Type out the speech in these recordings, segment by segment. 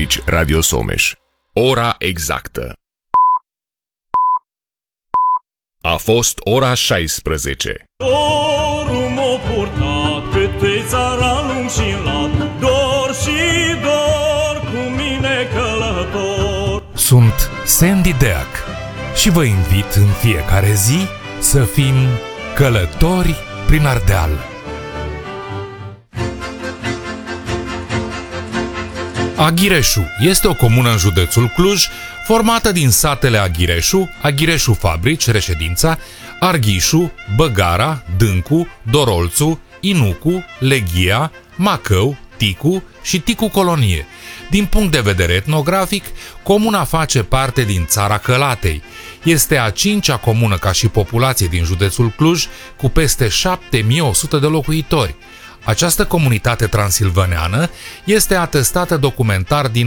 Aici Radio Someș. Ora exactă. A fost ora 16. Dorul m-a purtat câte țara lung și lat, dor și dor cu mine călător. Sunt Sandy Deac și vă invit în fiecare zi să fim călători prin Ardeal. Aghireșu este o comună în județul Cluj, formată din satele Aghireșu, Aghireșu Fabrici, reședința, Arghișu, Băgara, Dâncu, Dorolțu, Inucu, Leghia, Macău, Ticu și Ticu Colonie. Din punct de vedere etnografic, comuna face parte din Țara Călatei. Este a 5-a comună ca și populație din județul Cluj, cu peste 7100 de locuitori. Această comunitate transilvaneană este atestată documentar din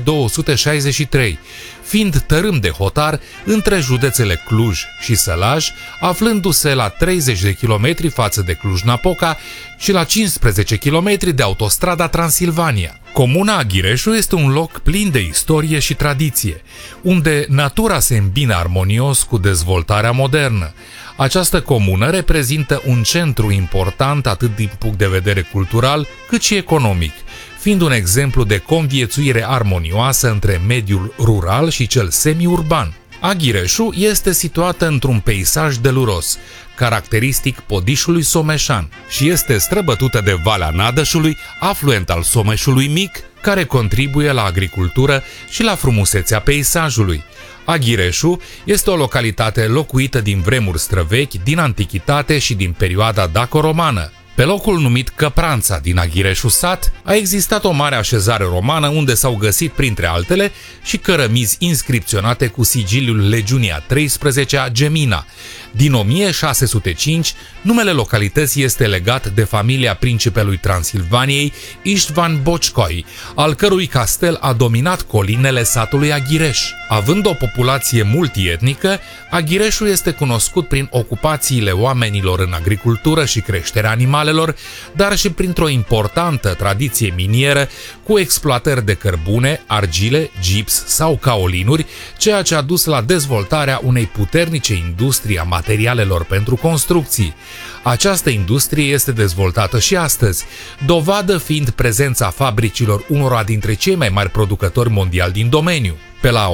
1263, fiind tărâm de hotar între județele Cluj și Sălaj, aflându-se la 30 de kilometri față de Cluj-Napoca și la 15 kilometri de autostrada Transilvania. Comuna Aghireșu este un loc plin de istorie și tradiție, unde natura se îmbină armonios cu dezvoltarea modernă. Această comună reprezintă un centru important atât din punct de vedere cultural cât și economic, fiind un exemplu de conviețuire armonioasă între mediul rural și cel semi-urban. Aghireșu este situată într-un peisaj deluros, caracteristic Podișului Someșan, și este străbătută de Valea Nadășului, afluent al Someșului Mic, care contribuie la agricultură și la frumusețea peisajului. Aghireșu este o localitate locuită din vremuri străvechi, din antichitate și din perioada daco-romană. Pe locul numit Căpranța din Aghireșu sat a existat o mare așezare romană unde s-au găsit, printre altele, și cărămizi inscripționate cu sigiliul legiunii a 13-a Gemina. Din 1605, numele localității este legat de familia principelui Transilvaniei, Istvan Bocskoi, al cărui castel a dominat colinele satului Aghireș. Având o populație multietnică, Aghireșul este cunoscut prin ocupațiile oamenilor în agricultură și creșterea animalelor, dar și printr-o importantă tradiție minieră cu exploatări de cărbune, argile, gips sau caolinuri, ceea ce a dus la dezvoltarea unei puternice industrii a materialelor pentru construcții. Această industrie este dezvoltată și astăzi, dovadă fiind prezența fabricilor unora dintre cei mai mari producători mondiali din domeniu. Pe la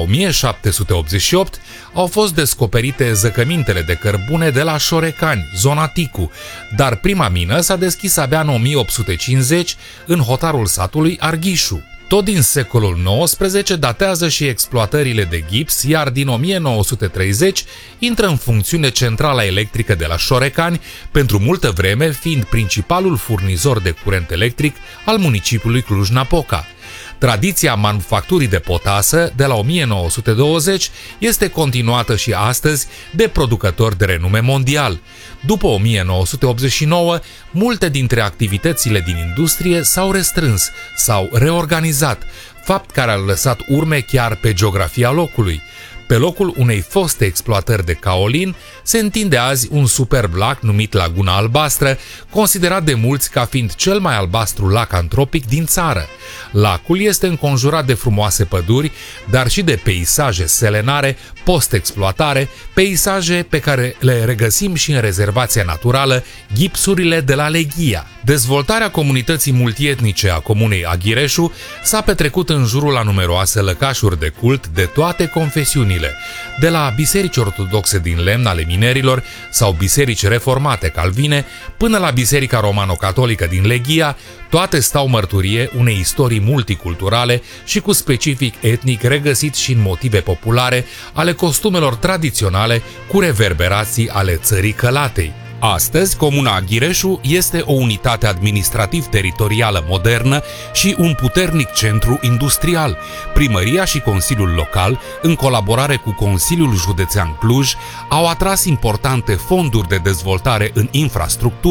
1788 au fost descoperite zăcămintele de cărbune de la Șorecani, zona Ticu, dar prima mină s-a deschis abia în 1850 în hotarul satului Arghișu. Tot din secolul XIX datează și exploatările de gips, iar din 1930 intră în funcțiune centrala electrică de la Șorecani, pentru multă vreme fiind principalul furnizor de curent electric al municipiului Cluj-Napoca. Tradiția manufacturii de potasă de la 1920 este continuată și astăzi de producători de renume mondial. După 1989, multe dintre activitățile din industrie s-au restrâns, s-au reorganizat, fapt care a lăsat urme chiar pe geografia locului. Pe locul unei foste exploatări de caolin se întinde azi un superb lac numit Laguna Albastră, considerat de mulți ca fiind cel mai albastru lac antropic din țară. Lacul este înconjurat de frumoase păduri, dar și de peisaje selenare post-exploatare, peisaje pe care le regăsim și în rezervația naturală Gipsurile de la Leghia. Dezvoltarea comunității multietnice a comunei Aghireșu s-a petrecut în jurul a numeroase lăcașuri de cult de toate confesiunile, de la biserici ortodoxe din lemn ale minerilor sau biserici reformate calvine, până la biserica romano-catolică din Leghia, toate stau mărturie unei istorii multiculturale și cu specific etnic regăsit și în motive populare ale costumelor tradiționale cu reverberații ale țării Călatei. Astăzi, comuna Aghireșu este o unitate administrativ-teritorială modernă și un puternic centru industrial. Primăria și Consiliul Local, în colaborare cu Consiliul Județean Cluj, au atras importante fonduri de dezvoltare în infrastructură,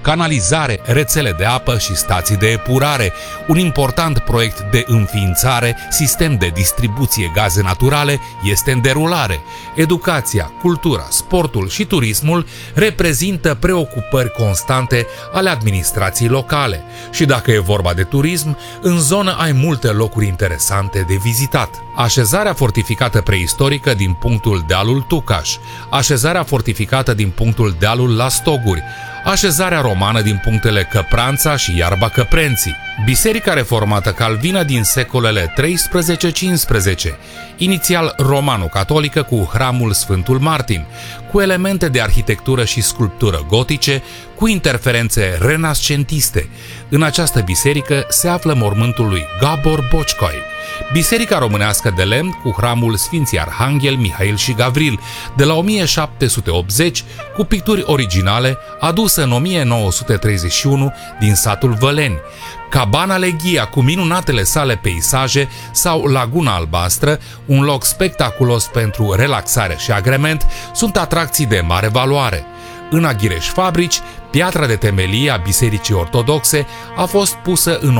canalizare, rețele de apă și stații de epurare, un important proiect de înființare, sistem de distribuție gaze naturale este în derulare. Educația, cultura, sportul și turismul reprezintă preocupări constante ale administrației locale. Și dacă e vorba de turism, în zonă ai multe locuri interesante de vizitat. Așezarea fortificată preistorică din punctul dealul Tucaș, așezarea fortificată din punctul dealul La Stoguri, așezarea romană din punctele Căpranța și Iarba Căprenții, biserica reformată calvină din secolele 13-15, inițial romano-catolică cu hramul Sfântul Martin, cu elemente de arhitectură și sculptură gotice, cu interferențe renascentiste. În această biserică se află mormântul lui Gabor Bocskoi. Biserica românească de lemn cu hramul Sfinții Arhanghel, Mihail și Gavril, de la 1780, cu picturi originale, adusă în 1931 din satul Văleni, Cabana Leghia cu minunatele sale peisaje sau Laguna Albastră, un loc spectaculos pentru relaxare și agrement, sunt atracții de mare valoare. În Aghireș Fabrici, piatra de temelie a Bisericii Ortodoxe a fost pusă în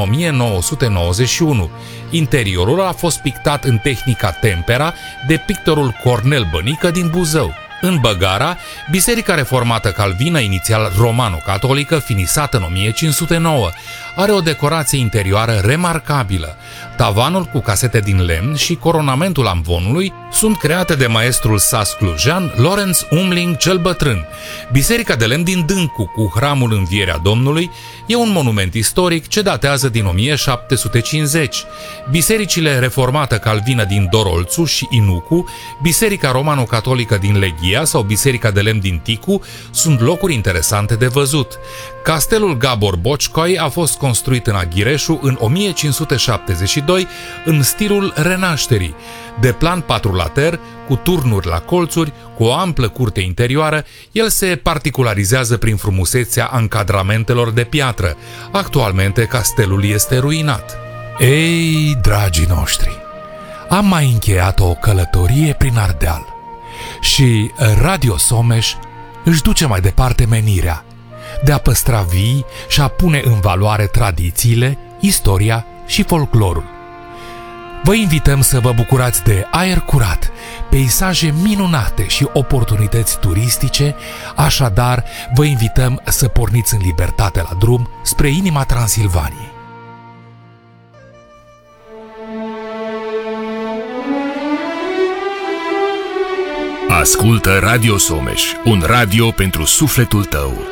1991. Interiorul a fost pictat în tehnica tempera de pictorul Cornel Bănică din Buzău. În Băgara, biserica reformată calvină, inițial romano-catolică, finisată în 1509, are o decorație interioară remarcabilă. Tavanul cu casete din lemn și coronamentul amvonului sunt create de maestrul sas clujean Lorenz Umling cel Bătrân. Biserica de lemn din Dâncu, cu hramul Învierea Domnului, e un monument istoric ce datează din 1750. Bisericile reformată calvină din Dorolțu și Inucu, biserica romano-catolică din Leghia sau biserica de lemn din Ticu sunt locuri interesante de văzut. Castelul Gabor Bocskoi a fost construit în Aghireșu în 1572 în stilul renașterii. De plan patrulater, cu turnuri la colțuri, cu o amplă curte interioară, el se particularizează prin frumusețea ancadramentelor de piatră. Actualmente castelul este ruinat. Ei, dragii noștri, am mai încheiat o călătorie prin Ardeal și Radio Someș își duce mai departe menirea de a păstra vii și a pune în valoare tradițiile, istoria și folclorul. Vă invităm să vă bucurați de aer curat, peisaje minunate și oportunități turistice, așadar vă invităm să porniți în libertate la drum spre inima Transilvaniei. Ascultă Radio Someș, un radio pentru sufletul tău.